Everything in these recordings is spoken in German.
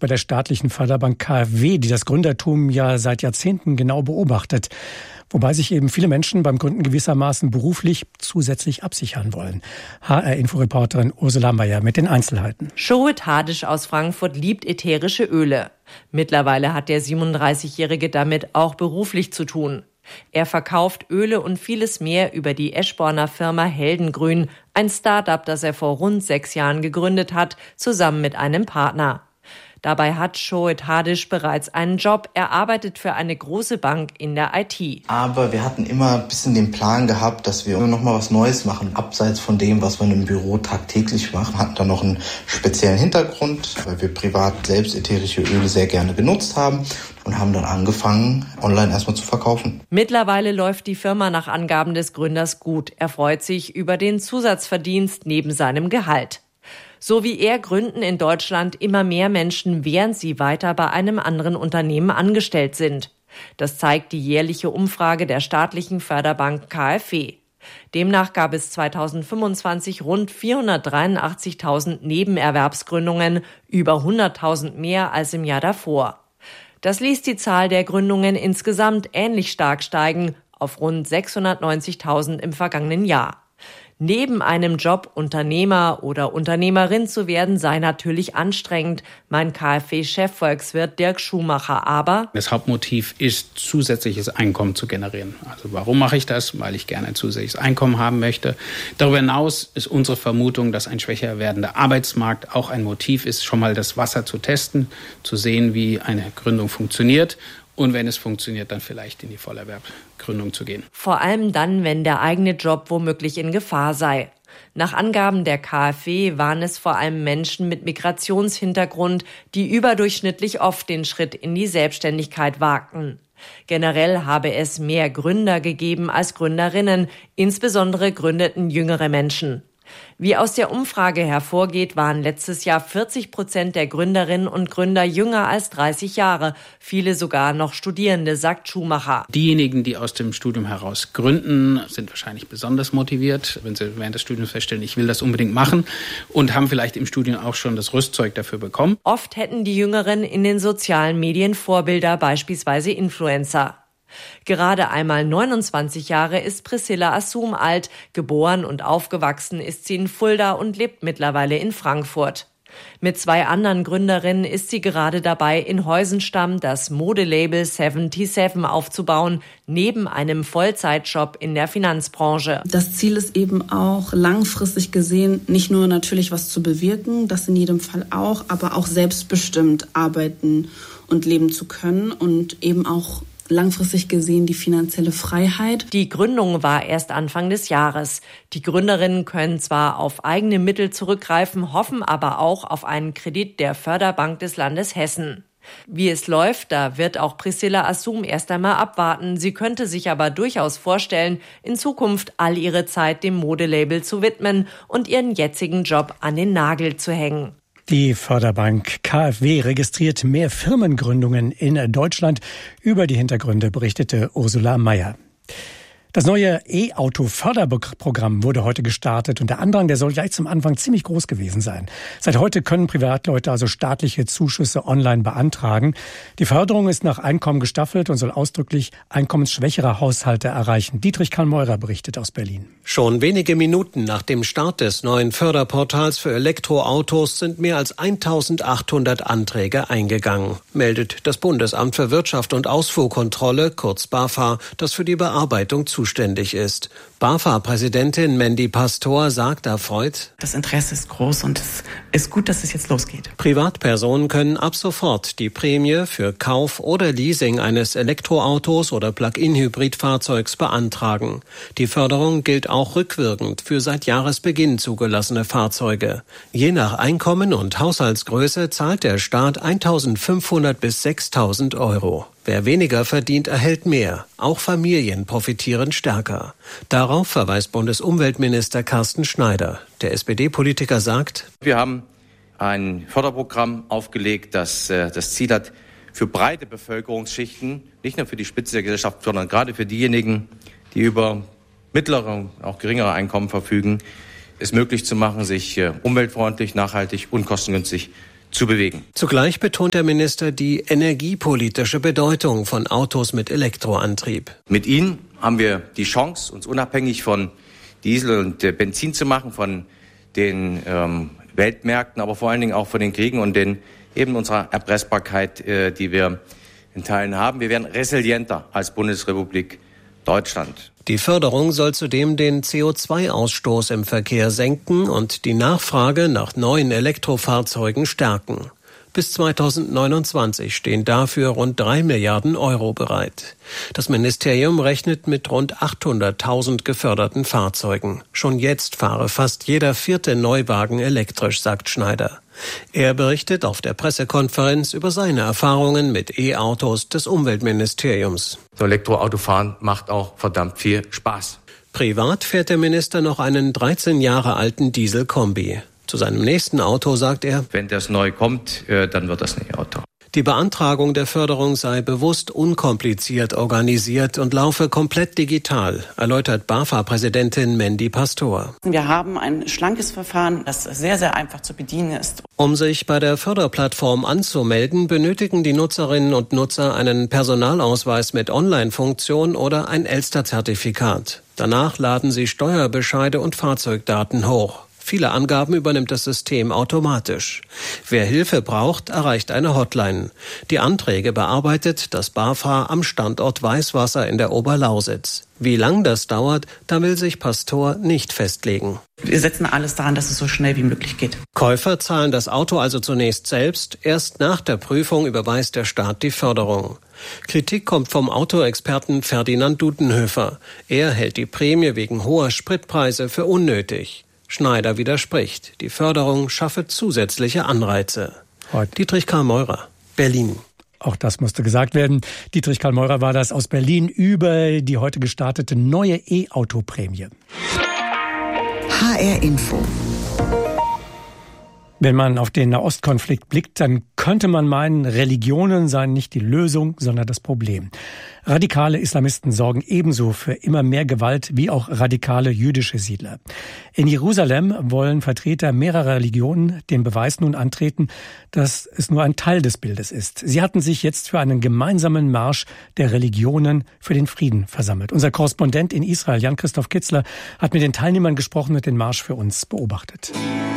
bei der staatlichen Förderbank KfW, die das Gründertum ja seit Jahrzehnten genau beobachtet. Wobei sich eben viele Menschen beim Gründen gewissermaßen beruflich zusätzlich absichern wollen. HR-Inforeporterin Ursula Mayer mit den Einzelheiten. Shoet Hadisch aus Frankfurt liebt ätherische Öle. Mittlerweile hat der 37-Jährige damit auch beruflich zu tun. Er verkauft Öle und vieles mehr über die Eschborner Firma Heldengrün, ein Start-up, das er vor rund 6 Jahren gegründet hat, zusammen mit einem Partner. Dabei hat Shoet Hadisch bereits einen Job. Er arbeitet für eine große Bank in der IT. Aber wir hatten immer ein bisschen den Plan gehabt, dass wir noch mal was Neues machen, abseits von dem, was man im Büro tagtäglich macht. Wir hatten da noch einen speziellen Hintergrund, weil wir privat selbst ätherische Öle sehr gerne genutzt haben und haben dann angefangen, online erstmal zu verkaufen. Mittlerweile läuft die Firma nach Angaben des Gründers gut. Er freut sich über den Zusatzverdienst neben seinem Gehalt. So wie er gründen in Deutschland immer mehr Menschen, während sie weiter bei einem anderen Unternehmen angestellt sind. Das zeigt die jährliche Umfrage der staatlichen Förderbank KfW. Demnach gab es 2025 rund 483.000 Nebenerwerbsgründungen, über 100.000 mehr als im Jahr davor. Das ließ die Zahl der Gründungen insgesamt ähnlich stark steigen, auf rund 690.000 im vergangenen Jahr. Neben einem Job Unternehmer oder Unternehmerin zu werden, sei natürlich anstrengend, meint KfW-Chefvolkswirt Dirk Schumacher. Aber das Hauptmotiv ist, zusätzliches Einkommen zu generieren. Also warum mache ich das? Weil ich gerne ein zusätzliches Einkommen haben möchte. Darüber hinaus ist unsere Vermutung, dass ein schwächer werdender Arbeitsmarkt auch ein Motiv ist, schon mal das Wasser zu testen, zu sehen, wie eine Gründung funktioniert. Und wenn es funktioniert, dann vielleicht in die Vollerwerbgründung zu gehen. Vor allem dann, wenn der eigene Job womöglich in Gefahr sei. Nach Angaben der KfW waren es vor allem Menschen mit Migrationshintergrund, die überdurchschnittlich oft den Schritt in die Selbstständigkeit wagten. Generell habe es mehr Gründer gegeben als Gründerinnen, insbesondere gründeten jüngere Menschen. Wie aus der Umfrage hervorgeht, waren letztes Jahr 40% der Gründerinnen und Gründer jünger als 30 Jahre, viele sogar noch Studierende, sagt Schumacher. Diejenigen, die aus dem Studium heraus gründen, sind wahrscheinlich besonders motiviert, wenn sie während des Studiums feststellen, ich will das unbedingt machen und haben vielleicht im Studium auch schon das Rüstzeug dafür bekommen. Oft hätten die Jüngeren in den sozialen Medien Vorbilder, beispielsweise Influencer. Gerade einmal 29 Jahre ist Priscilla Assum alt. Geboren und aufgewachsen ist sie in Fulda und lebt mittlerweile in Frankfurt. Mit 2 anderen Gründerinnen ist sie gerade dabei, in Heusenstamm das Modelabel 77 aufzubauen, neben einem Vollzeitjob in der Finanzbranche. Das Ziel ist eben auch, langfristig gesehen, nicht nur natürlich was zu bewirken, das in jedem Fall auch, aber auch selbstbestimmt arbeiten und leben zu können und eben auch langfristig gesehen die finanzielle Freiheit. Die Gründung war erst Anfang des Jahres. Die Gründerinnen können zwar auf eigene Mittel zurückgreifen, hoffen aber auch auf einen Kredit der Förderbank des Landes Hessen. Wie es läuft, da wird auch Priscilla Assum erst einmal abwarten. Sie könnte sich aber durchaus vorstellen, in Zukunft all ihre Zeit dem Modelabel zu widmen und ihren jetzigen Job an den Nagel zu hängen. Die Förderbank KfW registriert mehr Firmengründungen in Deutschland. Über die Hintergründe berichtete Ursula Mayer. Das neue E-Auto-Förderprogramm wurde heute gestartet und der Andrang, der soll gleich zum Anfang ziemlich groß gewesen sein. Seit heute können Privatleute also staatliche Zuschüsse online beantragen. Die Förderung ist nach Einkommen gestaffelt und soll ausdrücklich einkommensschwächere Haushalte erreichen. Dietrich Karl-Meurer berichtet aus Berlin. Schon wenige Minuten nach dem Start des neuen Förderportals für Elektroautos sind mehr als 1.800 Anträge eingegangen, meldet das Bundesamt für Wirtschaft und Ausfuhrkontrolle, kurz BAFA, das für die Bearbeitung zuständig ist. BAFA-Präsidentin Mandy Pastor sagt erfreut: Das Interesse ist groß und es ist gut, dass es jetzt losgeht. Privatpersonen können ab sofort die Prämie für Kauf oder Leasing eines Elektroautos oder Plug-in-Hybridfahrzeugs beantragen. Die Förderung gilt auch rückwirkend für seit Jahresbeginn zugelassene Fahrzeuge. Je nach Einkommen und Haushaltsgröße zahlt der Staat 1.500 bis 6.000 Euro. Wer weniger verdient, erhält mehr. Auch Familien profitieren stärker. Darauf verweist Bundesumweltminister Carsten Schneider. Der SPD-Politiker sagt: Wir haben ein Förderprogramm aufgelegt, das das Ziel hat, für breite Bevölkerungsschichten, nicht nur für die Spitze der Gesellschaft, sondern gerade für diejenigen, die über mittlere, auch geringere Einkommen verfügen, es möglich zu machen, sich umweltfreundlich, nachhaltig und kostengünstig zu bewegen. Zugleich betont der Minister die energiepolitische Bedeutung von Autos mit Elektroantrieb. Mit ihnen haben wir die Chance, uns unabhängig von Diesel und Benzin zu machen, von den Weltmärkten, aber vor allen Dingen auch von den Kriegen und eben unserer Erpressbarkeit, die wir in Teilen haben. Wir werden resilienter als Bundesrepublik Deutschland. Die Förderung soll zudem den CO2-Ausstoß im Verkehr senken und die Nachfrage nach neuen Elektrofahrzeugen stärken. Bis 2029 stehen dafür rund 3 Milliarden Euro bereit. Das Ministerium rechnet mit rund 800.000 geförderten Fahrzeugen. Schon jetzt fahre fast jeder 4. Neuwagen elektrisch, sagt Schneider. Er berichtet auf der Pressekonferenz über seine Erfahrungen mit E-Autos des Umweltministeriums. So Elektroautofahren macht auch verdammt viel Spaß. Privat fährt der Minister noch einen 13 Jahre alten Diesel-Kombi. Zu seinem nächsten Auto sagt er: Wenn das neu kommt, dann wird das ein E-Auto. Die Beantragung der Förderung sei bewusst unkompliziert organisiert und laufe komplett digital, erläutert BAFA-Präsidentin Mandy Pastor. Wir haben ein schlankes Verfahren, das sehr, sehr einfach zu bedienen ist. Um sich bei der Förderplattform anzumelden, benötigen die Nutzerinnen und Nutzer einen Personalausweis mit Online-Funktion oder ein Elster-Zertifikat. Danach laden sie Steuerbescheide und Fahrzeugdaten hoch. Viele Angaben übernimmt das System automatisch. Wer Hilfe braucht, erreicht eine Hotline. Die Anträge bearbeitet das BAFA am Standort Weißwasser in der Oberlausitz. Wie lang das dauert, da will sich Pastor nicht festlegen. Wir setzen alles daran, dass es so schnell wie möglich geht. Käufer zahlen das Auto also zunächst selbst. Erst nach der Prüfung überweist der Staat die Förderung. Kritik kommt vom Autoexperten Ferdinand Dudenhöfer. Er hält die Prämie wegen hoher Spritpreise für unnötig. Schneider widerspricht. Die Förderung schaffe zusätzliche Anreize. Dietrich Karl Meurer, Berlin. Auch das musste gesagt werden. Dietrich Karl Meurer war das aus Berlin über die heute gestartete neue E-Auto-Prämie. HR Info. Wenn man auf den Nahostkonflikt blickt, dann könnte man meinen, Religionen seien nicht die Lösung, sondern das Problem. Radikale Islamisten sorgen ebenso für immer mehr Gewalt wie auch radikale jüdische Siedler. In Jerusalem wollen Vertreter mehrerer Religionen den Beweis nun antreten, dass es nur ein Teil des Bildes ist. Sie hatten sich jetzt für einen gemeinsamen Marsch der Religionen für den Frieden versammelt. Unser Korrespondent in Israel, Jan-Christoph Kitzler, hat mit den Teilnehmern gesprochen und den Marsch für uns beobachtet.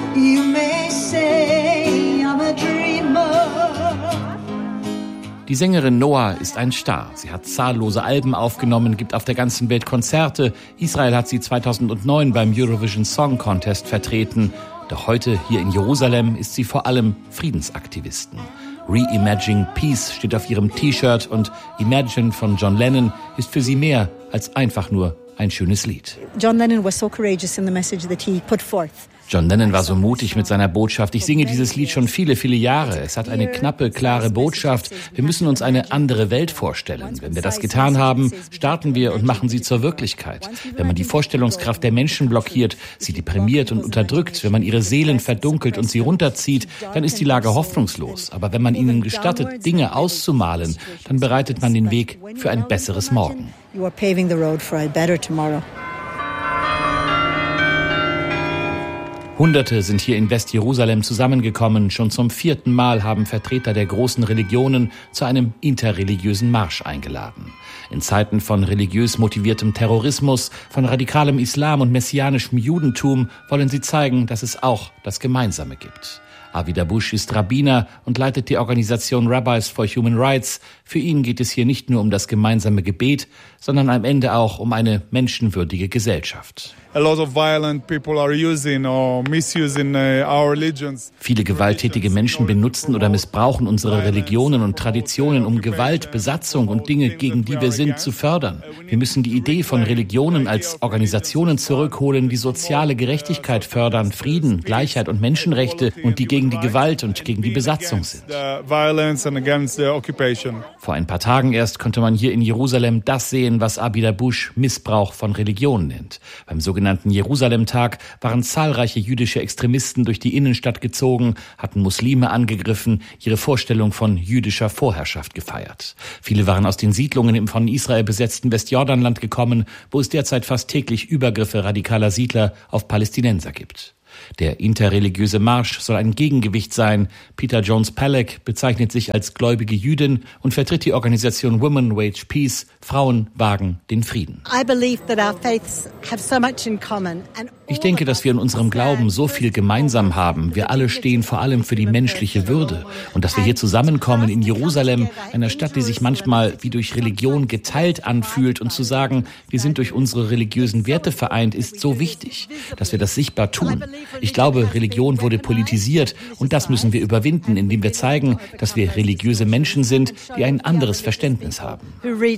Die Sängerin Noah ist ein Star. Sie hat zahllose Alben aufgenommen, gibt auf der ganzen Welt Konzerte. Israel hat sie 2009 beim Eurovision Song Contest vertreten. Doch heute hier in Jerusalem ist sie vor allem Friedensaktivisten. Reimagine Peace steht auf ihrem T-Shirt und Imagine von John Lennon ist für sie mehr als einfach nur ein schönes Lied. John Lennon was so courageous in the message that he put forth. John Lennon war so mutig mit seiner Botschaft. Ich singe dieses Lied schon viele, viele Jahre. Es hat eine knappe, klare Botschaft. Wir müssen uns eine andere Welt vorstellen. Wenn wir das getan haben, starten wir und machen sie zur Wirklichkeit. Wenn man die Vorstellungskraft der Menschen blockiert, sie deprimiert und unterdrückt, wenn man ihre Seelen verdunkelt und sie runterzieht, dann ist die Lage hoffnungslos. Aber wenn man ihnen gestattet, Dinge auszumalen, dann bereitet man den Weg für ein besseres Morgen. You are paving the road for a better tomorrow. Hunderte sind hier in Westjerusalem zusammengekommen. Schon zum 4. Mal haben Vertreter der großen Religionen zu einem interreligiösen Marsch eingeladen. In Zeiten von religiös motiviertem Terrorismus, von radikalem Islam und messianischem Judentum wollen sie zeigen, dass es auch das Gemeinsame gibt. Avi Dabush ist Rabbiner und leitet die Organisation Rabbis for Human Rights. Für ihn geht es hier nicht nur um das gemeinsame Gebet, sondern am Ende auch um eine menschenwürdige Gesellschaft. Viele gewalttätige Menschen benutzen oder missbrauchen unsere Religionen und Traditionen, um Gewalt, Besatzung und Dinge, gegen die wir sind, zu fördern. Wir müssen die Idee von Religionen als Organisationen zurückholen, die soziale Gerechtigkeit fördern, Frieden, Gleichheit und Menschenrechte und die gegen die Gewalt und gegen die Besatzung sind. Vor ein paar Tagen erst konnte man hier in Jerusalem das sehen, was Avi Dabush Missbrauch von Religion nennt. Beim sogenannten Jerusalem-Tag waren zahlreiche jüdische Extremisten durch die Innenstadt gezogen, hatten Muslime angegriffen, ihre Vorstellung von jüdischer Vorherrschaft gefeiert. Viele waren aus den Siedlungen im von Israel besetzten Westjordanland gekommen, wo es derzeit fast täglich Übergriffe radikaler Siedler auf Palästinenser gibt. Der interreligiöse Marsch soll ein Gegengewicht sein. Peter Jones-Pallek bezeichnet sich als gläubige Jüdin und vertritt die Organisation Women Wage Peace. Frauen wagen den Frieden. Ich denke, dass wir in unserem Glauben so viel gemeinsam haben. Wir alle stehen vor allem für die menschliche Würde. Und dass wir hier zusammenkommen in Jerusalem, einer Stadt, die sich manchmal wie durch Religion geteilt anfühlt, und zu sagen, wir sind durch unsere religiösen Werte vereint, ist so wichtig, dass wir das sichtbar tun. Ich glaube, Religion wurde politisiert und das müssen wir überwinden, indem wir zeigen, dass wir religiöse Menschen sind, die ein anderes Verständnis haben.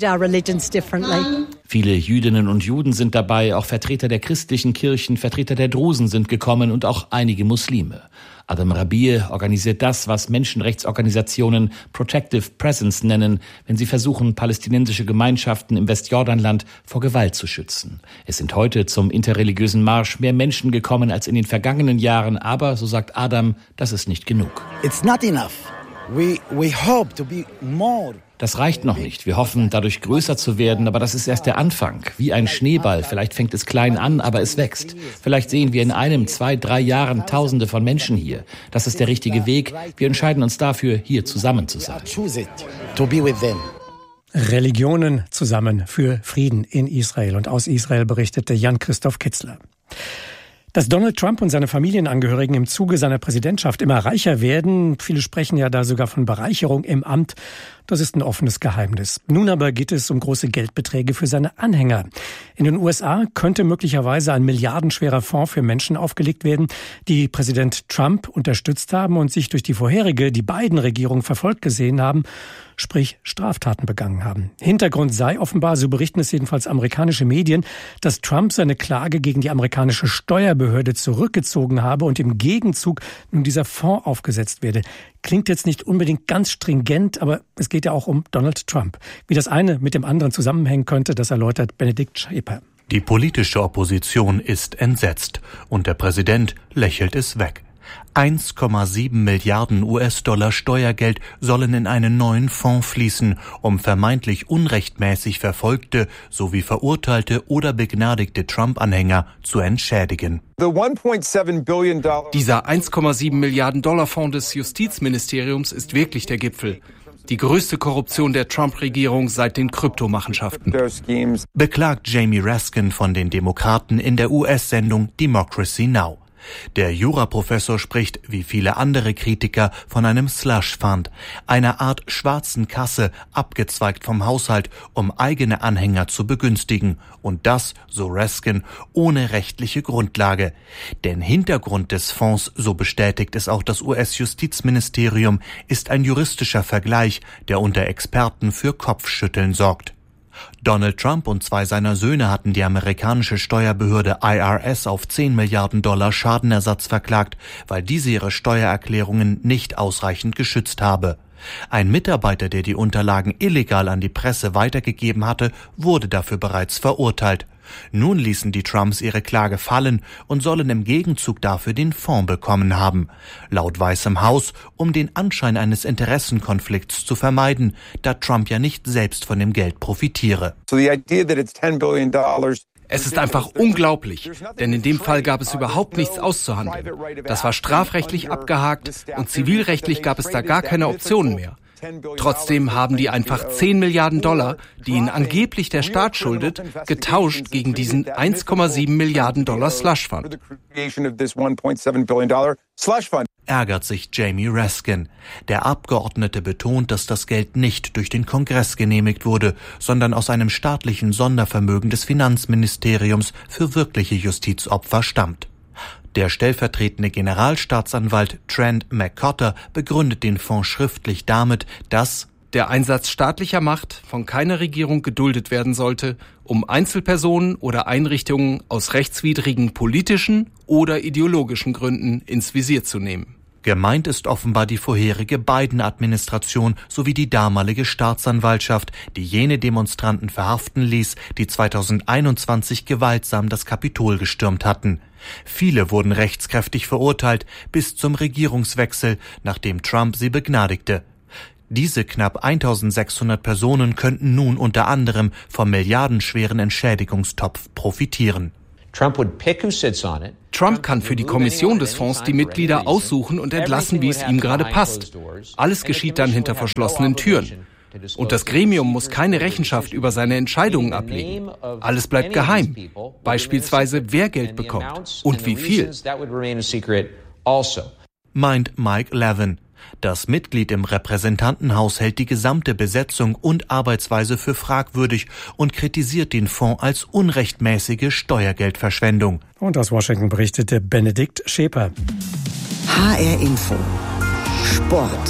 Viele Jüdinnen und Juden sind dabei, auch Vertreter der christlichen Kirchen, Vertreter der Drusen sind gekommen und auch einige Muslime. Adam Rabie organisiert das, was Menschenrechtsorganisationen Protective Presence nennen, wenn sie versuchen, palästinensische Gemeinschaften im Westjordanland vor Gewalt zu schützen. Es sind heute zum interreligiösen Marsch mehr Menschen gekommen als in den vergangenen Jahren, aber, so sagt Adam, das ist nicht genug. It's not enough. We hope to be more. Das reicht noch nicht. Wir hoffen, dadurch größer zu werden, aber das ist erst der Anfang. Wie ein Schneeball. Vielleicht fängt es klein an, aber es wächst. Vielleicht sehen wir in 1, 2, 3 Jahren Tausende von Menschen hier. Das ist der richtige Weg. Wir entscheiden uns dafür, hier zusammen zu sein. Religionen zusammen für Frieden in Israel. Und aus Israel berichtete Jan-Christoph Kitzler. Dass Donald Trump und seine Familienangehörigen im Zuge seiner Präsidentschaft immer reicher werden, viele sprechen ja da sogar von Bereicherung im Amt, das ist ein offenes Geheimnis. Nun aber geht es um große Geldbeträge für seine Anhänger. In den USA könnte möglicherweise ein milliardenschwerer Fonds für Menschen aufgelegt werden, die Präsident Trump unterstützt haben und sich durch die vorherige, die Biden-Regierung verfolgt gesehen haben, sprich Straftaten begangen haben. Hintergrund sei offenbar, so berichten es jedenfalls amerikanische Medien, dass Trump seine Klage gegen die amerikanische Steuerbehörde zurückgezogen habe und im Gegenzug nun dieser Fonds aufgesetzt werde. Klingt jetzt nicht unbedingt ganz stringent, aber es geht ja auch um Donald Trump. Wie das eine mit dem anderen zusammenhängen könnte, das erläutert Benedikt Schäper. Die politische Opposition ist entsetzt und der Präsident lächelt es weg. 1,7 Milliarden US-Dollar Steuergeld sollen in einen neuen Fonds fließen, um vermeintlich unrechtmäßig verfolgte sowie verurteilte oder begnadigte Trump-Anhänger zu entschädigen. Dieser 1,7 Milliarden Dollar Fonds des Justizministeriums ist wirklich der Gipfel. Die größte Korruption der Trump-Regierung seit den Kryptomachenschaften. Beklagt Jamie Raskin von den Demokraten in der US-Sendung Democracy Now! Der Juraprofessor spricht, wie viele andere Kritiker, von einem Slush Fund, einer Art schwarzen Kasse, abgezweigt vom Haushalt, um eigene Anhänger zu begünstigen. Und das, so Raskin, ohne rechtliche Grundlage. Denn Hintergrund des Fonds, so bestätigt es auch das US-Justizministerium, ist ein juristischer Vergleich, der unter Experten für Kopfschütteln sorgt. Donald Trump und 2 seiner Söhne hatten die amerikanische Steuerbehörde IRS auf 10 Milliarden Dollar Schadenersatz verklagt, weil diese ihre Steuererklärungen nicht ausreichend geschützt habe. Ein Mitarbeiter, der die Unterlagen illegal an die Presse weitergegeben hatte, wurde dafür bereits verurteilt. Nun ließen die Trumps ihre Klage fallen und sollen im Gegenzug dafür den Fonds bekommen haben. Laut Weißem Haus, um den Anschein eines Interessenkonflikts zu vermeiden, da Trump ja nicht selbst von dem Geld profitiere. Es ist einfach unglaublich, denn in dem Fall gab es überhaupt nichts auszuhandeln. Das war strafrechtlich abgehakt und zivilrechtlich gab es da gar keine Optionen mehr. Trotzdem haben die einfach 10 Milliarden Dollar, die ihnen angeblich der Staat schuldet, getauscht gegen diesen 1,7 Milliarden Dollar Slush Fund. Ärgert sich Jamie Raskin. Der Abgeordnete betont, dass das Geld nicht durch den Kongress genehmigt wurde, sondern aus einem staatlichen Sondervermögen des Finanzministeriums für wirkliche Justizopfer stammt. Der stellvertretende Generalstaatsanwalt Trent McCotter begründet den Fonds schriftlich damit, dass der Einsatz staatlicher Macht von keiner Regierung geduldet werden sollte, um Einzelpersonen oder Einrichtungen aus rechtswidrigen politischen oder ideologischen Gründen ins Visier zu nehmen. Gemeint ist offenbar die vorherige Biden-Administration sowie die damalige Staatsanwaltschaft, die jene Demonstranten verhaften ließ, die 2021 gewaltsam das Kapitol gestürmt hatten. Viele wurden rechtskräftig verurteilt bis zum Regierungswechsel, nachdem Trump sie begnadigte. Diese knapp 1600 Personen könnten nun unter anderem vom milliardenschweren Entschädigungstopf profitieren. Trump kann für die Kommission des Fonds die Mitglieder aussuchen und entlassen, wie es ihm gerade passt. Alles geschieht dann hinter verschlossenen Türen. Und das Gremium muss keine Rechenschaft über seine Entscheidungen ablegen. Alles bleibt geheim. Beispielsweise, wer Geld bekommt und wie viel. Meint Mike Levin. Das Mitglied im Repräsentantenhaus hält die gesamte Besetzung und Arbeitsweise für fragwürdig und kritisiert den Fonds als unrechtmäßige Steuergeldverschwendung. Und aus Washington berichtete Benedikt Scheper. HR Info. Sport.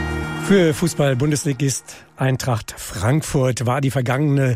Für Fußball-Bundesligist Eintracht Frankfurt war die vergangene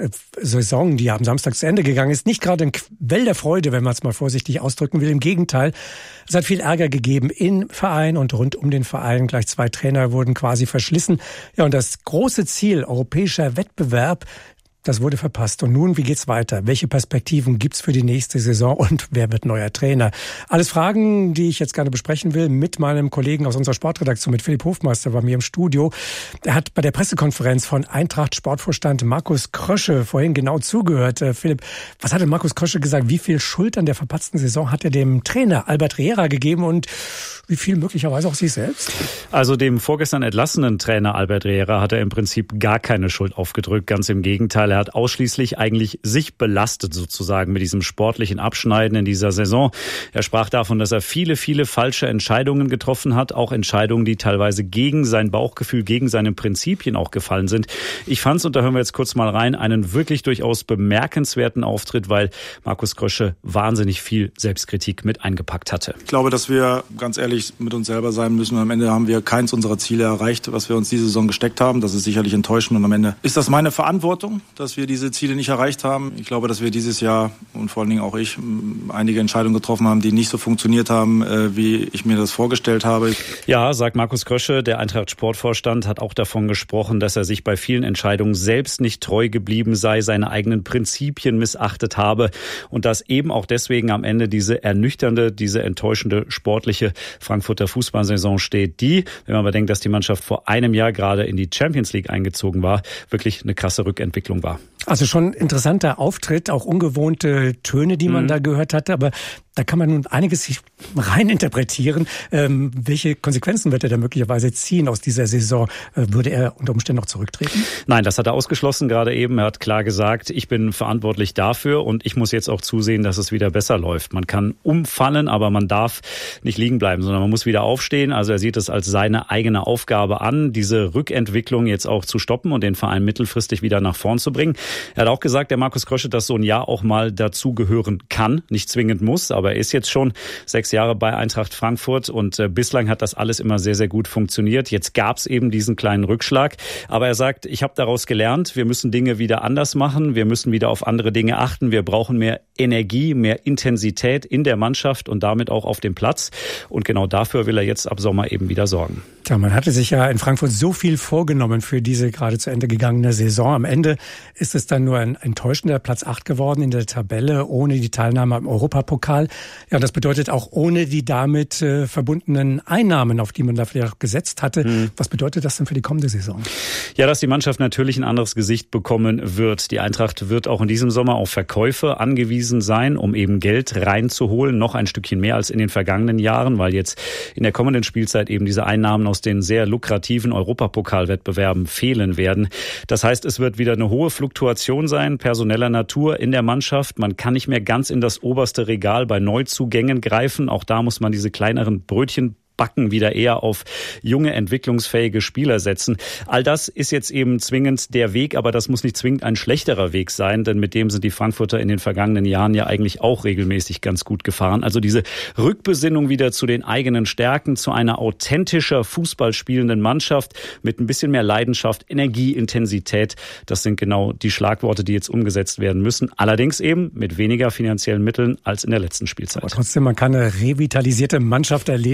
Saison, die am Samstag zu Ende gegangen ist, nicht gerade ein Quell der Freude, wenn man es mal vorsichtig ausdrücken will. Im Gegenteil, es hat viel Ärger gegeben im Verein und rund um den Verein. Gleich 2 Trainer wurden quasi verschlissen. Ja, und das große Ziel, europäischer Wettbewerb, das wurde verpasst. Und nun, wie geht's weiter? Welche Perspektiven gibt's für die nächste Saison und wer wird neuer Trainer? Alles Fragen, die ich jetzt gerne besprechen will mit meinem Kollegen aus unserer Sportredaktion, mit Philipp Hofmeister bei mir im Studio. Er hat bei der Pressekonferenz von Eintracht Sportvorstand Markus Krösche vorhin genau zugehört. Philipp, was hat denn Markus Krösche gesagt? Wie viel Schuld an der verpatzten Saison hat er dem Trainer Albert Riera gegeben und wie viel möglicherweise auch sich selbst? Also dem vorgestern entlassenen Trainer Albert Riera hat er im Prinzip gar keine Schuld aufgedrückt. Ganz im Gegenteil. Er hat ausschließlich eigentlich sich belastet sozusagen mit diesem sportlichen Abschneiden in dieser Saison. Er sprach davon, dass er viele, viele falsche Entscheidungen getroffen hat, auch Entscheidungen, die teilweise gegen sein Bauchgefühl, gegen seine Prinzipien auch gefallen sind. Ich fand's, und da hören wir jetzt kurz mal rein, einen wirklich durchaus bemerkenswerten Auftritt, weil Markus Krösche wahnsinnig viel Selbstkritik mit eingepackt hatte. Ich glaube, dass wir ganz ehrlich mit uns selber sein müssen. Am Ende haben wir keins unserer Ziele erreicht, was wir uns diese Saison gesteckt haben. Das ist sicherlich enttäuschend und am Ende ist das meine Verantwortung, dass wir diese Ziele nicht erreicht haben. Ich glaube, dass wir dieses Jahr und vor allen Dingen auch ich einige Entscheidungen getroffen haben, die nicht so funktioniert haben, wie ich mir das vorgestellt habe. Ja, sagt Markus Krösche, der Eintracht Sportvorstand hat auch davon gesprochen, dass er sich bei vielen Entscheidungen selbst nicht treu geblieben sei, seine eigenen Prinzipien missachtet habe und dass eben auch deswegen am Ende diese ernüchternde, diese enttäuschende sportliche Frankfurter Fußballsaison steht, die, wenn man bedenkt, dass die Mannschaft vor einem Jahr gerade in die Champions League eingezogen war, wirklich eine krasse Rückentwicklung war. Also schon interessanter Auftritt, auch ungewohnte Töne, die man da gehört hatte, aber da kann man nun einiges sich rein interpretieren. Welche Konsequenzen wird er da möglicherweise ziehen aus dieser Saison? Würde er unter Umständen noch zurücktreten? Nein, das hat er ausgeschlossen gerade eben. Er hat klar gesagt, ich bin verantwortlich dafür und ich muss jetzt auch zusehen, dass es wieder besser läuft. Man kann umfallen, aber man darf nicht liegen bleiben, sondern man muss wieder aufstehen. Also er sieht es als seine eigene Aufgabe an, diese Rückentwicklung jetzt auch zu stoppen und den Verein mittelfristig wieder nach vorn zu bringen. Er hat auch gesagt, der Markus Krösche, dass so ein Jahr auch mal dazugehören kann, nicht zwingend muss, aber er ist jetzt schon 6 Jahre bei Eintracht Frankfurt und bislang hat das alles immer sehr, sehr gut funktioniert. Jetzt gab es eben diesen kleinen Rückschlag, aber er sagt, ich habe daraus gelernt, wir müssen Dinge wieder anders machen, wir müssen wieder auf andere Dinge achten, wir brauchen mehr Energie, mehr Intensität in der Mannschaft und damit auch auf dem Platz und genau dafür will er jetzt ab Sommer eben wieder sorgen. Ja, man hatte sich ja in Frankfurt so viel vorgenommen für diese gerade zu Ende gegangene Saison. Am Ende ist es dann nur ein enttäuschender Platz 8 geworden in der Tabelle, ohne die Teilnahme am Europapokal. Ja, das bedeutet auch ohne die damit verbundenen Einnahmen, auf die man da vielleicht auch gesetzt hatte. Was bedeutet das denn für die kommende Saison? Ja, dass die Mannschaft natürlich ein anderes Gesicht bekommen wird. Die Eintracht wird auch in diesem Sommer auf Verkäufe angewiesen sein, um eben Geld reinzuholen. Noch ein Stückchen mehr als in den vergangenen Jahren, weil jetzt in der kommenden Spielzeit eben diese Einnahmen aus den sehr lukrativen Europapokalwettbewerben fehlen werden. Das heißt, es wird wieder eine hohe Fluktuation sein, personeller Natur in der Mannschaft. Man kann nicht mehr ganz in das oberste Regal bei Neuzugängen greifen. Auch da muss man diese kleineren Brötchen backen, wieder eher auf junge, entwicklungsfähige Spieler setzen. All das ist jetzt eben zwingend der Weg, aber das muss nicht zwingend ein schlechterer Weg sein, denn mit dem sind die Frankfurter in den vergangenen Jahren ja eigentlich auch regelmäßig ganz gut gefahren. Also diese Rückbesinnung wieder zu den eigenen Stärken, zu einer authentischer Fußball spielenden Mannschaft mit ein bisschen mehr Leidenschaft, Energie, Intensität, das sind genau die Schlagworte, die jetzt umgesetzt werden müssen. Allerdings eben mit weniger finanziellen Mitteln als in der letzten Spielzeit. Aber trotzdem, man kann eine revitalisierte Mannschaft erleben, vielleicht eine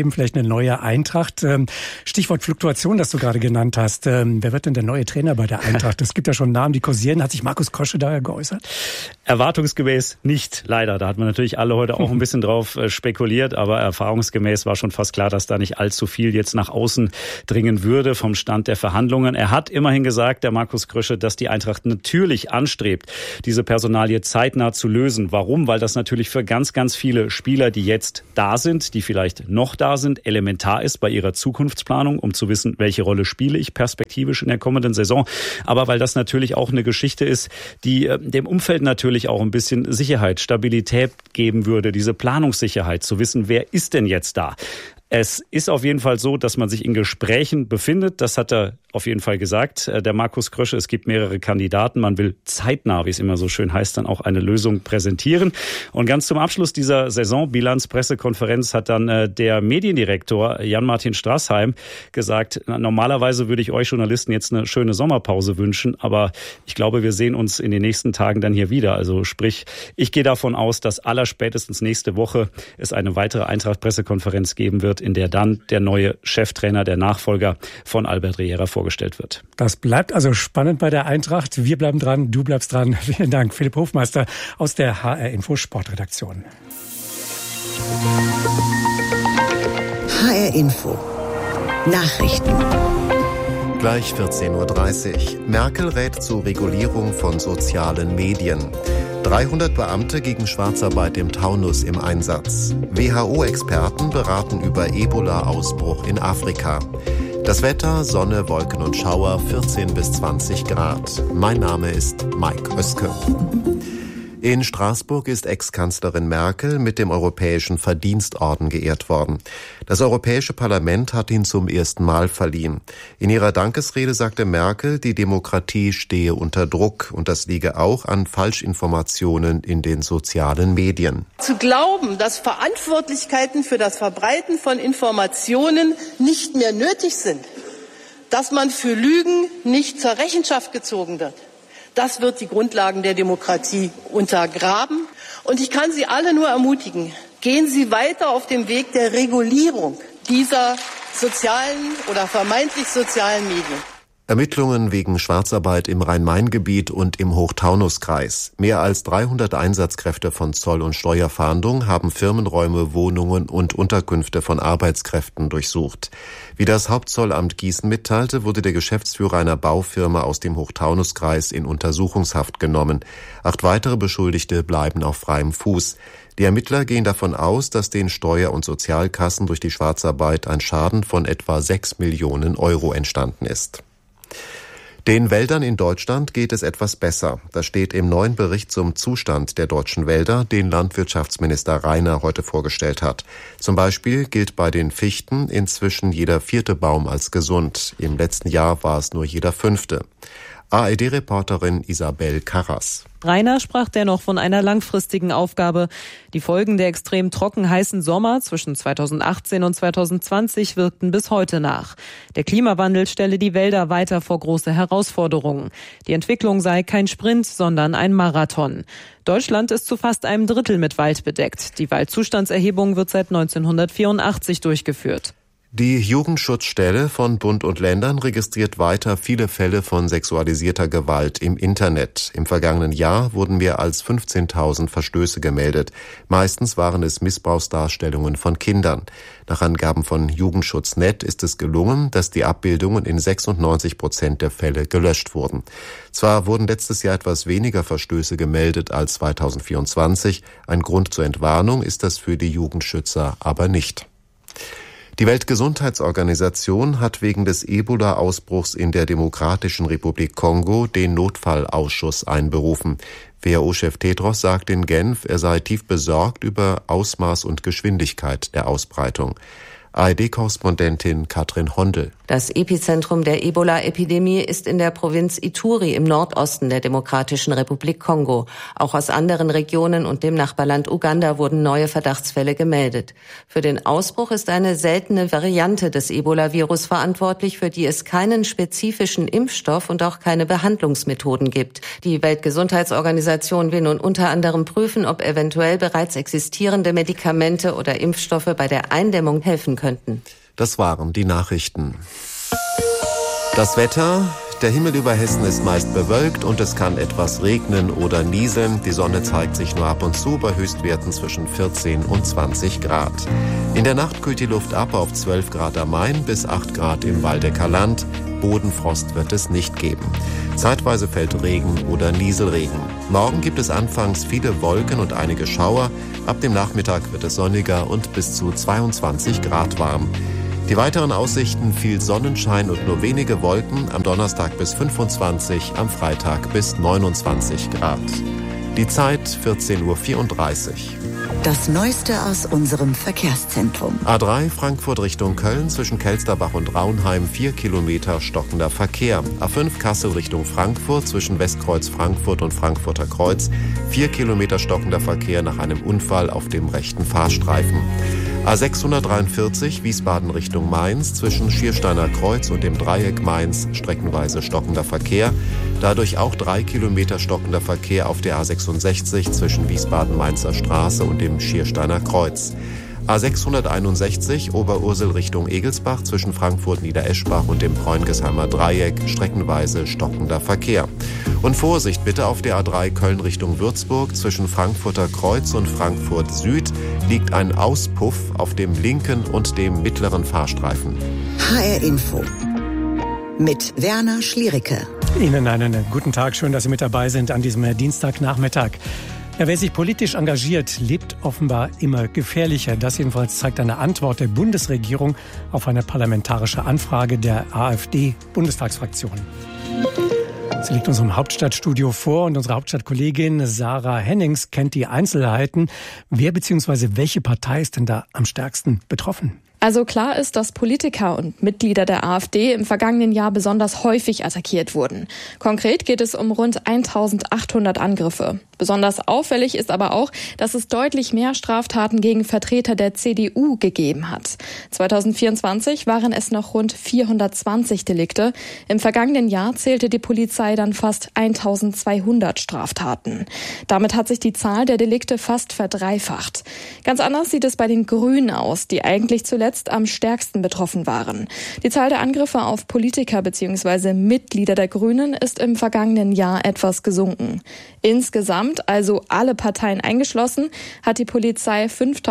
neue Eintracht. Stichwort Fluktuation, das du gerade genannt hast. Wer wird denn der neue Trainer bei der Eintracht? Es gibt ja schon Namen, die kursieren. Hat sich Markus Krösche da geäußert? Erwartungsgemäß nicht, leider. Da hat man natürlich alle heute auch ein bisschen drauf spekuliert, aber erfahrungsgemäß war schon fast klar, dass da nicht allzu viel jetzt nach außen dringen würde vom Stand der Verhandlungen. Er hat immerhin gesagt, der Markus Krösche, dass die Eintracht natürlich anstrebt, diese Personalie zeitnah zu lösen. Warum? Weil das natürlich für ganz, ganz viele Spieler, die jetzt da sind, die vielleicht noch da sind, elementar ist bei ihrer Zukunftsplanung, um zu wissen, welche Rolle spiele ich perspektivisch in der kommenden Saison. Aber weil das natürlich auch eine Geschichte ist, die dem Umfeld natürlich auch ein bisschen Sicherheit, Stabilität geben würde, diese Planungssicherheit, zu wissen, wer ist denn jetzt da? Es ist auf jeden Fall so, dass man sich in Gesprächen befindet. Das hat er auf jeden Fall gesagt, der Markus Krösche. Es gibt mehrere Kandidaten. Man will zeitnah, wie es immer so schön heißt, dann auch eine Lösung präsentieren. Und ganz zum Abschluss dieser Saisonbilanz-Pressekonferenz hat dann der Mediendirektor Jan-Martin Straßheim gesagt, normalerweise würde ich euch Journalisten jetzt eine schöne Sommerpause wünschen, aber ich glaube, wir sehen uns in den nächsten Tagen dann hier wieder. Also sprich, ich gehe davon aus, dass allerspätestens nächste Woche es eine weitere Eintracht-Pressekonferenz geben wird, in der dann der neue Cheftrainer, der Nachfolger von Albert Riera vorgestellt wird. Das bleibt also spannend bei der Eintracht. Wir bleiben dran, du bleibst dran. Vielen Dank, Philipp Hofmeister aus der HR Info Sportredaktion. HR Info Nachrichten. Gleich 14.30 Uhr. Merkel rät zur Regulierung von sozialen Medien. 300 Beamte gegen Schwarzarbeit im Taunus im Einsatz. WHO-Experten beraten über Ebola-Ausbruch in Afrika. Das Wetter, Sonne, Wolken und Schauer, 14 bis 20 Grad. Mein Name ist Mike Oeske. In Straßburg ist Ex-Kanzlerin Merkel mit dem Europäischen Verdienstorden geehrt worden. Das Europäische Parlament hat ihn zum ersten Mal verliehen. In ihrer Dankesrede sagte Merkel, die Demokratie stehe unter Druck und das liege auch an Falschinformationen in den sozialen Medien. Zu glauben, dass Verantwortlichkeiten für das Verbreiten von Informationen nicht mehr nötig sind, dass man für Lügen nicht zur Rechenschaft gezogen wird, das wird die Grundlagen der Demokratie untergraben. Und ich kann Sie alle nur ermutigen, gehen Sie weiter auf dem Weg der Regulierung dieser sozialen oder vermeintlich sozialen Medien. Ermittlungen wegen Schwarzarbeit im Rhein-Main-Gebiet und im Hochtaunuskreis. Mehr als 300 Einsatzkräfte von Zoll- und Steuerfahndung haben Firmenräume, Wohnungen und Unterkünfte von Arbeitskräften durchsucht. Wie das Hauptzollamt Gießen mitteilte, wurde der Geschäftsführer einer Baufirma aus dem Hochtaunuskreis in Untersuchungshaft genommen. 8 weitere Beschuldigte bleiben auf freiem Fuß. Die Ermittler gehen davon aus, dass den Steuer- und Sozialkassen durch die Schwarzarbeit ein Schaden von etwa 6 Millionen Euro entstanden ist. Den Wäldern in Deutschland geht es etwas besser. Das steht im neuen Bericht zum Zustand der deutschen Wälder, den Landwirtschaftsminister Rainer heute vorgestellt hat. Zum Beispiel gilt bei den Fichten inzwischen jeder 4. Baum als gesund. Im letzten Jahr war es nur jeder 5. ARD-Reporterin Isabel Karras. Rainer sprach dennoch von einer langfristigen Aufgabe. Die Folgen der extrem trocken heißen Sommer zwischen 2018 und 2020 wirkten bis heute nach. Der Klimawandel stelle die Wälder weiter vor große Herausforderungen. Die Entwicklung sei kein Sprint, sondern ein Marathon. Deutschland ist zu fast einem Drittel mit Wald bedeckt. Die Waldzustandserhebung wird seit 1984 durchgeführt. Die Jugendschutzstelle von Bund und Ländern registriert weiter viele Fälle von sexualisierter Gewalt im Internet. Im vergangenen Jahr wurden mehr als 15.000 Verstöße gemeldet. Meistens waren es Missbrauchsdarstellungen von Kindern. Nach Angaben von Jugendschutznet ist es gelungen, dass die Abbildungen in 96% der Fälle gelöscht wurden. Zwar wurden letztes Jahr etwas weniger Verstöße gemeldet als 2024. Ein Grund zur Entwarnung ist das für die Jugendschützer aber nicht. Die Weltgesundheitsorganisation hat wegen des Ebola-Ausbruchs in der Demokratischen Republik Kongo den Notfallausschuss einberufen. WHO-Chef Tedros sagt in Genf, er sei tief besorgt über Ausmaß und Geschwindigkeit der Ausbreitung. ARD-Korrespondentin Katrin Hondel. Das Epizentrum der Ebola-Epidemie ist in der Provinz Ituri im Nordosten der Demokratischen Republik Kongo. Auch aus anderen Regionen und dem Nachbarland Uganda wurden neue Verdachtsfälle gemeldet. Für den Ausbruch ist eine seltene Variante des Ebola-Virus verantwortlich, für die es keinen spezifischen Impfstoff und auch keine Behandlungsmethoden gibt. Die Weltgesundheitsorganisation will nun unter anderem prüfen, ob eventuell bereits existierende Medikamente oder Impfstoffe bei der Eindämmung helfen könnten. Das waren die Nachrichten. Das Wetter. Der Himmel über Hessen ist meist bewölkt und es kann etwas regnen oder nieseln. Die Sonne zeigt sich nur ab und zu bei Höchstwerten zwischen 14 und 20 Grad. In der Nacht kühlt die Luft ab auf 12 Grad am Main bis 8 Grad im Waldecker Land. Bodenfrost wird es nicht geben. Zeitweise fällt Regen oder Nieselregen. Morgen gibt es anfangs viele Wolken und einige Schauer. Ab dem Nachmittag wird es sonniger und bis zu 22 Grad warm. Die weiteren Aussichten: viel Sonnenschein und nur wenige Wolken, am Donnerstag bis 25, am Freitag bis 29 Grad. Die Zeit 14:34 Uhr. Das Neueste aus unserem Verkehrszentrum. A3 Frankfurt Richtung Köln zwischen Kelsterbach und Raunheim 4 Kilometer stockender Verkehr. A5 Kassel Richtung Frankfurt zwischen Westkreuz Frankfurt und Frankfurter Kreuz 4 Kilometer stockender Verkehr nach einem Unfall auf dem rechten Fahrstreifen. A643 Wiesbaden Richtung Mainz zwischen Schiersteiner Kreuz und dem Dreieck Mainz streckenweise stockender Verkehr. Dadurch auch 3 Kilometer stockender Verkehr auf der A66 zwischen Wiesbaden-Mainzer Straße und dem Schiersteiner Kreuz. A661 Oberursel Richtung Egelsbach zwischen Frankfurt-Niedereschbach und dem Preungesheimer Dreieck streckenweise stockender Verkehr. Und Vorsicht bitte auf der A3 Köln Richtung Würzburg zwischen Frankfurter Kreuz und Frankfurt Süd liegt ein Auspuff auf dem linken und dem mittleren Fahrstreifen. HR Info mit Werner Schliericke. Ihnen einen guten Tag, schön, dass Sie mit dabei sind an diesem Dienstagnachmittag. Ja, wer sich politisch engagiert, lebt offenbar immer gefährlicher. Das jedenfalls zeigt eine Antwort der Bundesregierung auf eine parlamentarische Anfrage der AfD-Bundestagsfraktion. Sie liegt unserem Hauptstadtstudio vor und unsere Hauptstadtkollegin Sarah Hennings kennt die Einzelheiten. Wer bzw. welche Partei ist denn da am stärksten betroffen? Also klar ist, dass Politiker und Mitglieder der AfD im vergangenen Jahr besonders häufig attackiert wurden. Konkret geht es um rund 1800 Angriffe. Besonders auffällig ist aber auch, dass es deutlich mehr Straftaten gegen Vertreter der CDU gegeben hat. 2024 waren es noch rund 420 Delikte. Im vergangenen Jahr zählte die Polizei dann fast 1200 Straftaten. Damit hat sich die Zahl der Delikte fast verdreifacht. Ganz anders sieht es bei den Grünen aus, die eigentlich zuletzt am stärksten betroffen waren. Die Zahl der Angriffe auf Politiker bzw. Mitglieder der Grünen ist im vergangenen Jahr etwas gesunken. Insgesamt, also alle Parteien eingeschlossen, hat die Polizei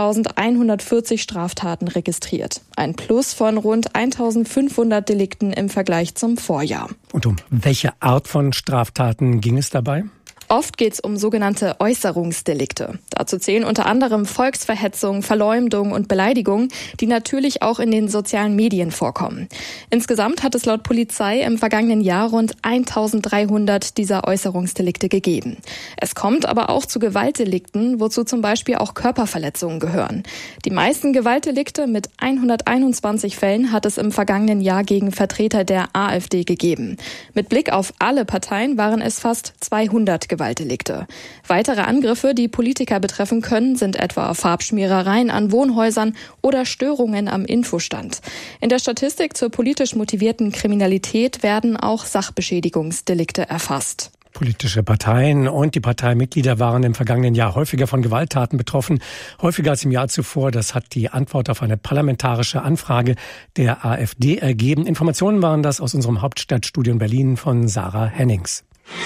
5.140 Straftaten registriert. Ein Plus von rund 1.500 Delikten im Vergleich zum Vorjahr. Und um welche Art von Straftaten ging es dabei? Oft geht es um sogenannte Äußerungsdelikte. Dazu zählen unter anderem Volksverhetzung, Verleumdung und Beleidigung, die natürlich auch in den sozialen Medien vorkommen. Insgesamt hat es laut Polizei im vergangenen Jahr rund 1.300 dieser Äußerungsdelikte gegeben. Es kommt aber auch zu Gewaltdelikten, wozu zum Beispiel auch Körperverletzungen gehören. Die meisten Gewaltdelikte mit 121 Fällen hat es im vergangenen Jahr gegen Vertreter der AfD gegeben. Mit Blick auf alle Parteien waren es fast 200 Gewaltdelikte. Weitere Angriffe, die Politiker betreffen können, sind etwa Farbschmierereien an Wohnhäusern oder Störungen am Infostand. In der Statistik zur politisch motivierten Kriminalität werden auch Sachbeschädigungsdelikte erfasst. Politische Parteien und die Parteimitglieder waren im vergangenen Jahr häufiger von Gewalttaten betroffen, häufiger als im Jahr zuvor. Das hat die Antwort auf eine parlamentarische Anfrage der AfD ergeben. Informationen waren das aus unserem Hauptstadtstudio in Berlin von Sarah Hennings.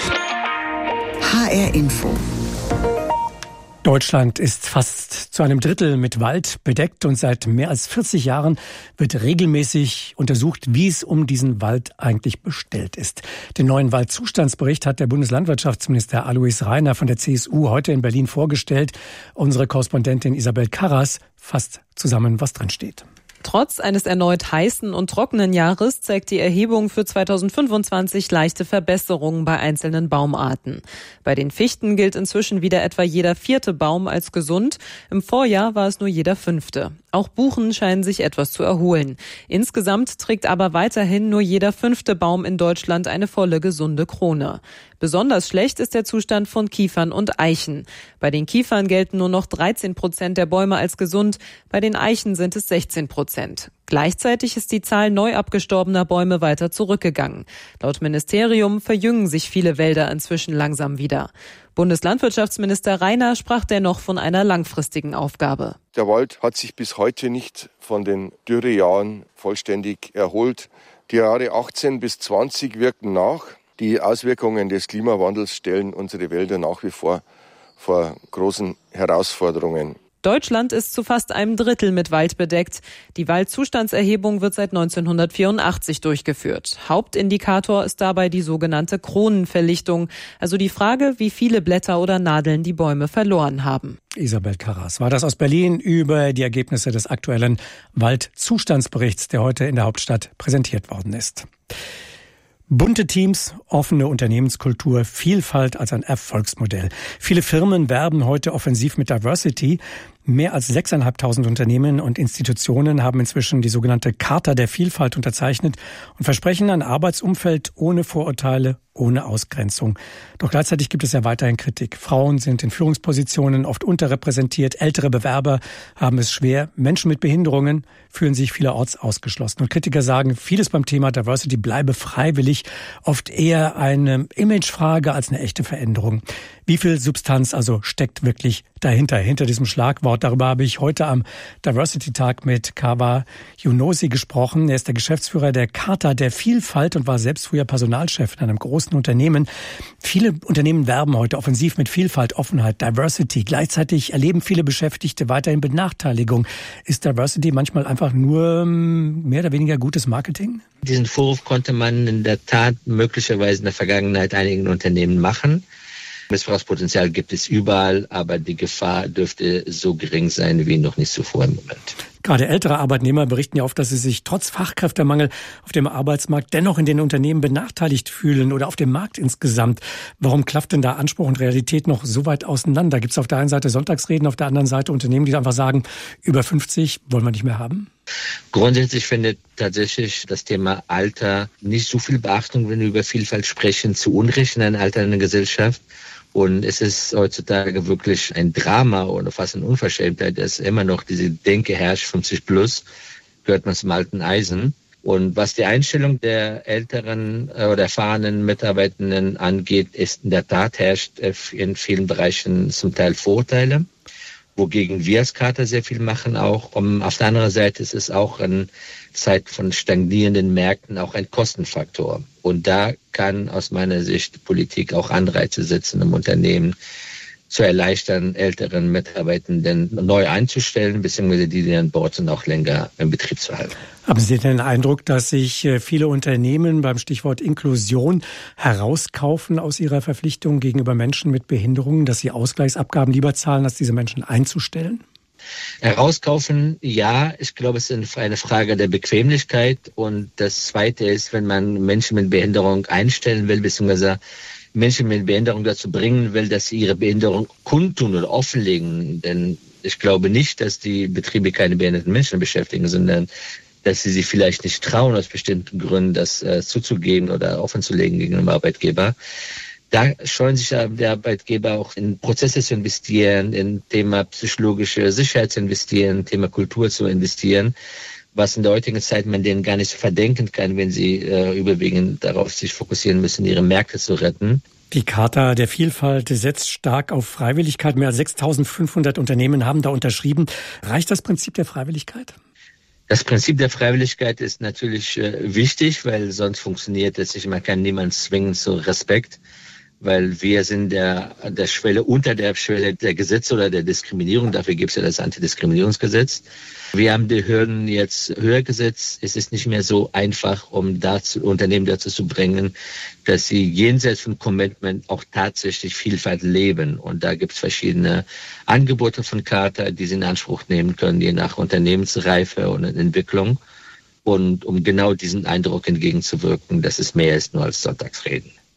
HR Info. Deutschland ist fast zu einem Drittel mit Wald bedeckt und seit mehr als 40 Jahren wird regelmäßig untersucht, wie es um diesen Wald eigentlich bestellt ist. Den neuen Waldzustandsbericht hat der Bundeslandwirtschaftsminister Alois Rainer von der CSU heute in Berlin vorgestellt. Unsere Korrespondentin Isabel Karras fasst zusammen, was drin steht. Trotz eines erneut heißen und trockenen Jahres zeigt die Erhebung für 2025 leichte Verbesserungen bei einzelnen Baumarten. Bei den Fichten gilt inzwischen wieder etwa jeder 4. Baum als gesund. Im Vorjahr war es nur jeder 5. Auch Buchen scheinen sich etwas zu erholen. Insgesamt trägt aber weiterhin nur jeder 5. Baum in Deutschland eine volle gesunde Krone. Besonders schlecht ist der Zustand von Kiefern und Eichen. Bei den Kiefern gelten nur noch 13% der Bäume als gesund, bei den Eichen sind es 16%. %. Gleichzeitig ist die Zahl neu abgestorbener Bäume weiter zurückgegangen. Laut Ministerium verjüngen sich viele Wälder inzwischen langsam wieder. Bundeslandwirtschaftsminister Reiner sprach dennoch von einer langfristigen Aufgabe. Der Wald hat sich bis heute nicht von den Dürrejahren vollständig erholt. Die Jahre 18 bis 20 wirken nach. Die Auswirkungen des Klimawandels stellen unsere Wälder nach wie vor großen Herausforderungen. Deutschland ist zu fast einem Drittel mit Wald bedeckt. Die Waldzustandserhebung wird seit 1984 durchgeführt. Hauptindikator ist dabei die sogenannte Kronenverlichtung, also die Frage, wie viele Blätter oder Nadeln die Bäume verloren haben. Isabel Karras war das aus Berlin über die Ergebnisse des aktuellen Waldzustandsberichts, der heute in der Hauptstadt präsentiert worden ist. Bunte Teams, offene Unternehmenskultur, Vielfalt als ein Erfolgsmodell. Viele Firmen werben heute offensiv mit Diversity. Mehr als 6.500 Unternehmen und Institutionen haben inzwischen die sogenannte Charta der Vielfalt unterzeichnet und versprechen ein Arbeitsumfeld ohne Vorurteile, ohne Ausgrenzung. Doch gleichzeitig gibt es ja weiterhin Kritik. Frauen sind in Führungspositionen oft unterrepräsentiert, ältere Bewerber haben es schwer, Menschen mit Behinderungen fühlen sich vielerorts ausgeschlossen. Und Kritiker sagen, vieles beim Thema Diversity bleibe freiwillig, oft eher eine Imagefrage als eine echte Veränderung. Wie viel Substanz also steckt wirklich dahinter, hinter diesem Schlagwort? Darüber habe ich heute am Diversity-Tag mit Kawa Younosi gesprochen. Er ist der Geschäftsführer der Charta der Vielfalt und war selbst früher Personalchef in einem großen Unternehmen. Viele Unternehmen werben heute offensiv mit Vielfalt, Offenheit, Diversity. Gleichzeitig erleben viele Beschäftigte weiterhin Benachteiligung. Ist Diversity manchmal einfach nur mehr oder weniger gutes Marketing? Diesen Vorwurf konnte man in der Tat möglicherweise in der Vergangenheit einigen Unternehmen machen. Missbrauchspotenzial gibt es überall, aber die Gefahr dürfte so gering sein wie noch nicht zuvor im Moment. Gerade ältere Arbeitnehmer berichten ja oft, dass sie sich trotz Fachkräftemangel auf dem Arbeitsmarkt dennoch in den Unternehmen benachteiligt fühlen oder auf dem Markt insgesamt. Warum klafft denn da Anspruch und Realität noch so weit auseinander? Gibt es auf der einen Seite Sonntagsreden, auf der anderen Seite Unternehmen, die einfach sagen, über 50 wollen wir nicht mehr haben? Grundsätzlich findet tatsächlich das Thema Alter nicht so viel Beachtung, wenn wir über Vielfalt sprechen, zu Unrecht in einer alternden Gesellschaft. Und es ist heutzutage wirklich ein Drama oder fast eine Unverschämtheit, dass immer noch diese Denke herrscht, 50 plus, gehört man zum alten Eisen. Und was die Einstellung der älteren oder erfahrenen Mitarbeitenden angeht, ist in der Tat herrscht in vielen Bereichen zum Teil Vorurteile, wogegen wir als Charta sehr viel machen auch. Auf der anderen Seite ist es auch in Zeit von stagnierenden Märkten auch ein Kostenfaktor. Und da kann aus meiner Sicht Politik auch Anreize setzen, im Unternehmen zu erleichtern, älteren Mitarbeitenden neu einzustellen, beziehungsweise die an Bord sind, auch länger im Betrieb zu halten. Haben Sie den Eindruck, dass sich viele Unternehmen beim Stichwort Inklusion herauskaufen aus ihrer Verpflichtung gegenüber Menschen mit Behinderungen, dass sie Ausgleichsabgaben lieber zahlen, als diese Menschen einzustellen? Herauskaufen, ja. Ich glaube, es ist eine Frage der Bequemlichkeit. Und das Zweite ist, wenn man Menschen mit Behinderung einstellen will, beziehungsweise Menschen mit Behinderung dazu bringen will, dass sie ihre Behinderung kundtun oder offenlegen. Denn ich glaube nicht, dass die Betriebe keine behinderten Menschen beschäftigen, sondern dass sie sich vielleicht nicht trauen, aus bestimmten Gründen das zuzugeben oder offenzulegen gegen den Arbeitgeber. Da scheuen sich der Arbeitgeber auch in Prozesse zu investieren, in Thema psychologische Sicherheit zu investieren, Thema Kultur zu investieren, was in der heutigen Zeit man denen gar nicht so verdenken kann, wenn sie überwiegend darauf sich fokussieren müssen, ihre Märkte zu retten. Die Charta der Vielfalt setzt stark auf Freiwilligkeit. Mehr als 6.500 Unternehmen haben da unterschrieben. Reicht das Prinzip der Freiwilligkeit? Das Prinzip der Freiwilligkeit ist natürlich wichtig, weil sonst funktioniert es nicht. Man kann niemanden zwingen zu Respekt, weil wir sind der Schwelle, unter der Schwelle der Gesetze oder der Diskriminierung. Dafür gibt es ja das Antidiskriminierungsgesetz. Wir haben die Hürden jetzt höher gesetzt. Es ist nicht mehr so einfach, um Unternehmen dazu zu bringen, dass sie jenseits von Commitment auch tatsächlich Vielfalt leben. Und da gibt es verschiedene Angebote von Charta, die sie in Anspruch nehmen können, je nach Unternehmensreife und Entwicklung. Und um genau diesen Eindruck entgegenzuwirken, dass es mehr ist nur als Sonntagsreden.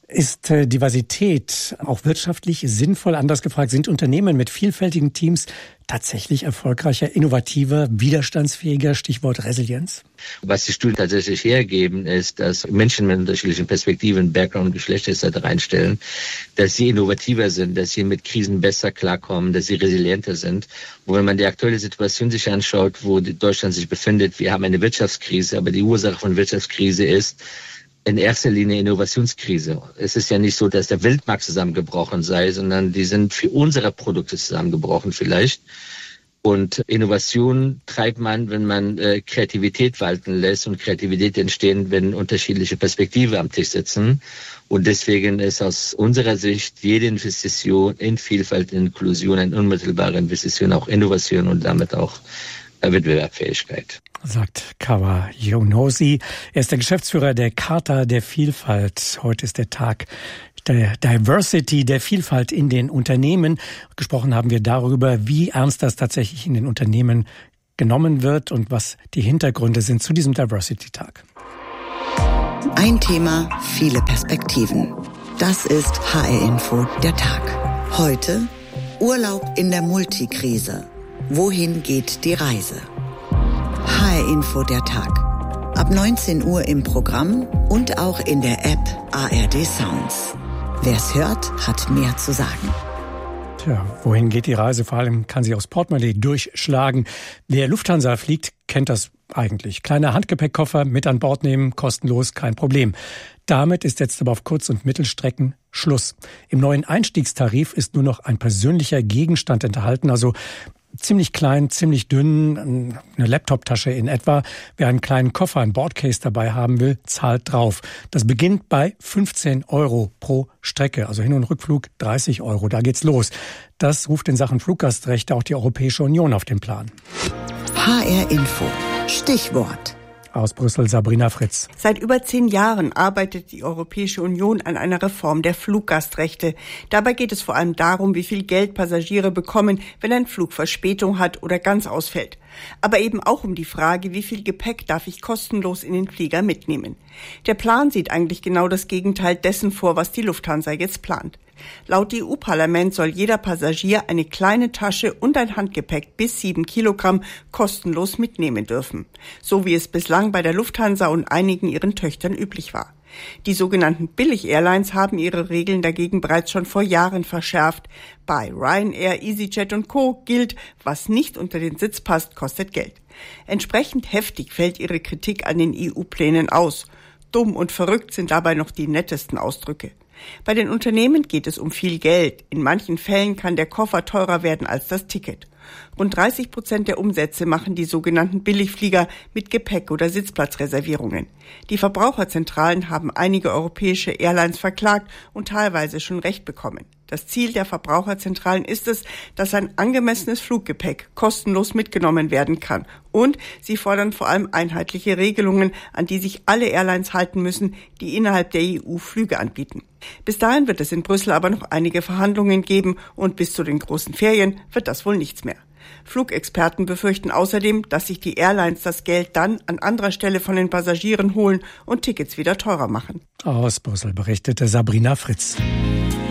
Ist Diversität auch wirtschaftlich sinnvoll? Anders gefragt, sind Unternehmen mit vielfältigen Teams tatsächlich erfolgreicher, innovativer, widerstandsfähiger? Stichwort Resilienz. Was die Studien tatsächlich hergeben, ist, dass Menschen mit unterschiedlichen Perspektiven, Background, Geschlecht etc. einstellen, dass sie innovativer sind, dass sie mit Krisen besser klarkommen, dass sie resilienter sind. Und wenn man die aktuelle Situation sich anschaut, wo Deutschland sich befindet, wir haben eine Wirtschaftskrise, aber die Ursache von Wirtschaftskrise ist in erster Linie Innovationskrise. Es ist ja nicht so, dass der Weltmarkt zusammengebrochen sei, sondern die sind für unsere Produkte zusammengebrochen vielleicht. Und Innovation treibt man, wenn man Kreativität walten lässt. Und Kreativität entstehen, wenn unterschiedliche Perspektiven am Tisch sitzen. Und deswegen ist aus unserer Sicht jede Investition in Vielfalt, in Inklusion, eine unmittelbare Investition, auch Innovation und damit auch Wettbewerbsfähigkeit. Sagt Kawa Younossi. Er ist der Geschäftsführer der Charta der Vielfalt. Heute ist der Tag der Diversity, der Vielfalt in den Unternehmen. Gesprochen haben wir darüber, wie ernst das tatsächlich in den Unternehmen genommen wird und was die Hintergründe sind zu diesem Diversity-Tag. Ein Thema, viele Perspektiven. Das ist HR Info der Tag. Heute Urlaub in der Multikrise. Wohin geht die Reise? HR Info der Tag. Ab 19 Uhr im Programm und auch in der App ARD Sounds. Wer's hört, hat mehr zu sagen. Tja, wohin geht die Reise? Vor allem kann sie aufs Portemonnaie durchschlagen. Wer Lufthansa fliegt, kennt das eigentlich. Kleine Handgepäckkoffer mit an Bord nehmen, kostenlos, kein Problem. Damit ist jetzt aber auf Kurz- und Mittelstrecken Schluss. Im neuen Einstiegstarif ist nur noch ein persönlicher Gegenstand enthalten, also ziemlich klein, ziemlich dünn, eine Laptoptasche in etwa. Wer einen kleinen Koffer, ein Boardcase dabei haben will, zahlt drauf. Das beginnt bei 15 € pro Strecke, also Hin- und Rückflug 30 €. Da geht's los. Das ruft in Sachen Fluggastrechte auch die Europäische Union auf den Plan. HR Info. Stichwort. Aus Brüssel Sabrina Fritz. Seit über 10 Jahren arbeitet die Europäische Union an einer Reform der Fluggastrechte. Dabei geht es vor allem darum, wie viel Geld Passagiere bekommen, wenn ein Flug Verspätung hat oder ganz ausfällt. Aber eben auch um die Frage, wie viel Gepäck darf ich kostenlos in den Flieger mitnehmen. Der Plan sieht eigentlich genau das Gegenteil dessen vor, was die Lufthansa jetzt plant. Laut EU-Parlament soll jeder Passagier eine kleine Tasche und ein Handgepäck bis 7 Kilogramm kostenlos mitnehmen dürfen. So wie es bislang bei der Lufthansa und einigen ihren Töchtern üblich war. Die sogenannten Billig-Airlines haben ihre Regeln dagegen bereits schon vor Jahren verschärft. Bei Ryanair, EasyJet und Co. gilt, was nicht unter den Sitz passt, kostet Geld. Entsprechend heftig fällt ihre Kritik an den EU-Plänen aus. Dumm und verrückt sind dabei noch die nettesten Ausdrücke. Bei den Unternehmen geht es um viel Geld. In manchen Fällen kann der Koffer teurer werden als das Ticket. Rund 30% der Umsätze machen die sogenannten Billigflieger mit Gepäck- oder Sitzplatzreservierungen. Die Verbraucherzentralen haben einige europäische Airlines verklagt und teilweise schon Recht bekommen. Das Ziel der Verbraucherzentralen ist es, dass ein angemessenes Fluggepäck kostenlos mitgenommen werden kann. Und sie fordern vor allem einheitliche Regelungen, an die sich alle Airlines halten müssen, die innerhalb der EU Flüge anbieten. Bis dahin wird es in Brüssel aber noch einige Verhandlungen geben und bis zu den großen Ferien wird das wohl nichts mehr. Flugexperten befürchten außerdem, dass sich die Airlines das Geld dann an anderer Stelle von den Passagieren holen und Tickets wieder teurer machen. Aus Brüssel berichtete Sabrina Fritz.